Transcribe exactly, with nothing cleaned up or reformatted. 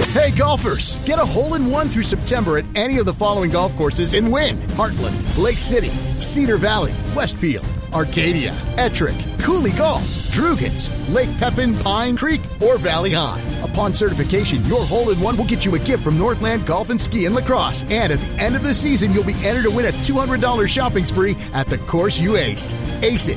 Hey golfers, get a hole-in-one through September at any of the following golf courses and win. Heartland, Lake City, Cedar Valley, Westfield, Arcadia, Ettrick, Cooley Golf, Drugans, Lake Pepin, Pine Creek, or Valley High. Upon certification, your hole-in-one will get you a gift from Northland Golf and Ski and Lacrosse. And at the end of the season, you'll be entered to win a two hundred dollars shopping spree at the course you aced. Ace it